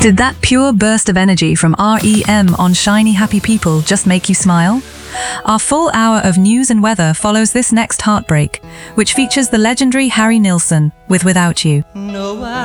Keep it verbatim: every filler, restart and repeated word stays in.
Did that pure burst of energy from R E M on Shiny Happy People just make you smile? Our full hour of news and weather follows this next heartbreak, which features the legendary Harry Nilsson with Without You.